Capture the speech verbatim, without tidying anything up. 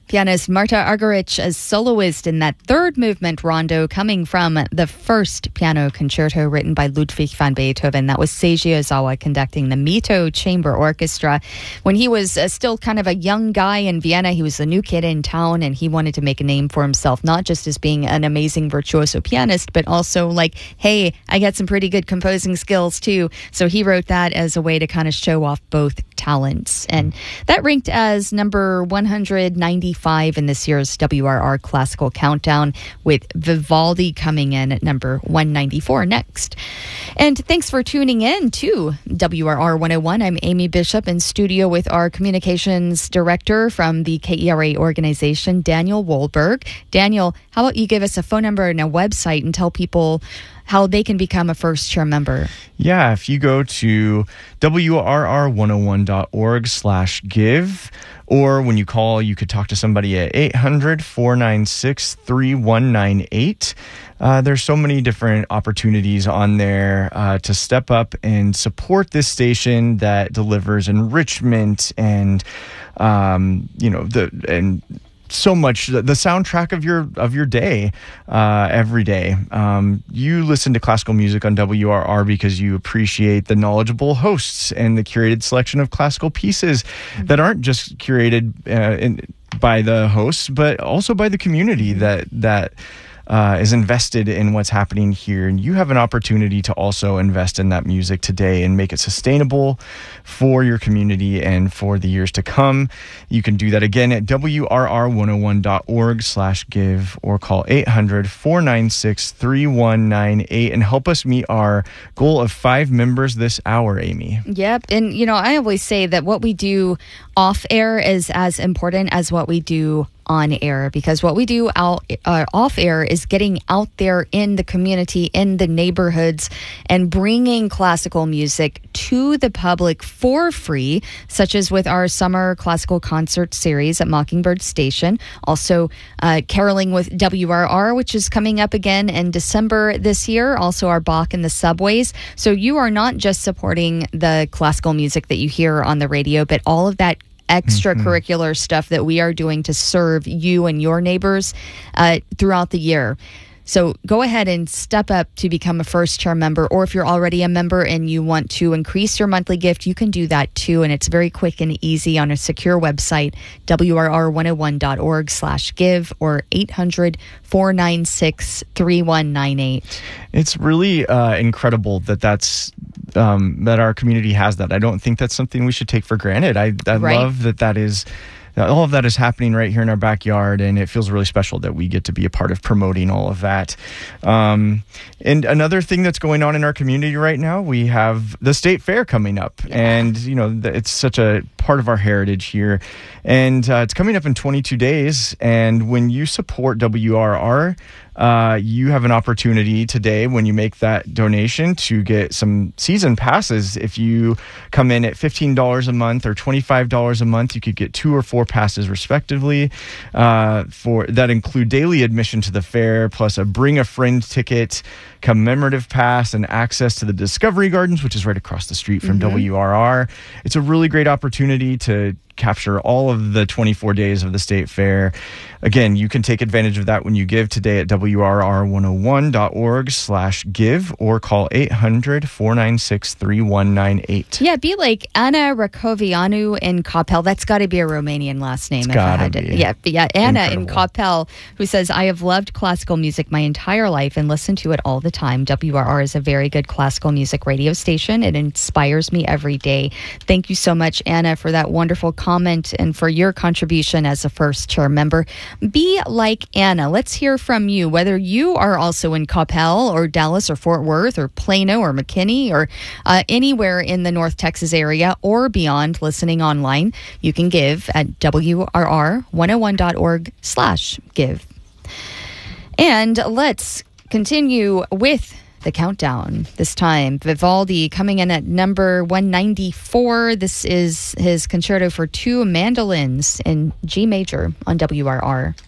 Pianist Marta Argerich as soloist in that third movement rondo coming from the first piano concerto written by Ludwig van Beethoven. That was Seiji Ozawa conducting the Mito Chamber Orchestra. When he was uh, still kind of a young guy in Vienna, he was the new kid in town and he wanted to make a name for himself, not just as being an amazing virtuoso pianist, but also like, hey, I got some pretty good composing skills too. So he wrote that as a way to kind of show off both talents. And that ranked as number one hundred ninety-five in this year's W R R Classical Countdown, with Vivaldi coming in at number one ninety-four next. And thanks for tuning in to W R R one oh one. I'm Amy Bishop in studio with our communications director from the K E R A organization, Daniel Wohlberg. Daniel, how about you give us a phone number and a website and tell people how they can become a first-year member? Yeah, if you go to W R R one oh one dot org slash give, or when you call, you could talk to somebody at eight hundred, four nine six, three one nine eight. Uh, there's so many different opportunities on there uh, to step up and support this station that delivers enrichment and, um, you know, the and so much the soundtrack of your of your day uh, every day. Um, you listen to classical music on W R R because you appreciate the knowledgeable hosts and the curated selection of classical pieces mm-hmm. that aren't just curated uh, in, by the hosts, but also by the community that that uh, is invested in what's happening here. And you have an opportunity to also invest in that music today and make it sustainable for your community and for the years to come. You can do that again at W R R one oh one dot org slash give, or call eight hundred, four nine six, three one nine eight and help us meet our goal of five members this hour, Amy. Yep. And, you know, I always say that what we do off air is as important as what we do on air, because what we do out uh, off air is getting out there in the community, in the neighborhoods, and bringing classical music to the public for free, such as with our summer classical concert series at Mockingbird Station. Also, uh, caroling with W R R, which is coming up again in December this year. Also, our Bach in the subways. So you are not just supporting the classical music that you hear on the radio, but all of that extracurricular mm-hmm. stuff that we are doing to serve you and your neighbors uh, throughout the year. So go ahead and step up to become a first-year member, or if you're already a member and you want to increase your monthly gift, you can do that too, and it's very quick and easy on a secure website, W R R one oh one dot org slash give, or eight hundred, four nine six, three one nine eight. It's really uh, incredible that that's um, that our community has that. I don't think that's something we should take for granted. I, I right. love that that is... all of that is happening right here in our backyard, and it feels really special that we get to be a part of promoting all of that. Um, and another thing that's going on in our community right now, we have the State Fair coming up, yeah. and you know it's such a part of our heritage here, and uh, it's coming up in twenty-two days. And when you support W R R, uh, you have an opportunity today when you make that donation to get some season passes. If you come in at fifteen dollars a month or twenty-five dollars a month, you could get two or four passes respectively. Uh, for that include daily admission to the fair, plus a bring a friend ticket, commemorative pass, and access to the Discovery Gardens, which is right across the street from mm-hmm. W R R. It's a really great opportunity to capture all of the twenty-four days of the State Fair. Again, you can take advantage of that when you give today at W R R one oh one dot org slash give, or call eight hundred, four nine six, three one nine eight. Yeah, be like Anna Racovianu in Coppell. That's got to be a Romanian last name. It's if gotta I had to. be. Yeah, yeah, Anna Incredible. in Coppell, who says, I have loved classical music my entire life and listen to it all the time. W R R is a very good classical music radio station. It inspires me every day. Thank you so much, Anna, for that wonderful comment and for your contribution as a first-year member. Be like Anna. Let's hear from you, whether you are also in Coppell or Dallas or Fort Worth or Plano or McKinney or uh, anywhere in the North Texas area or beyond, listening online. You can give at W R R one oh one dot org slash give. And let's continue with the countdown. This time, Vivaldi coming in at number one ninety-four. This is his concerto for two mandolins in G major on W R R.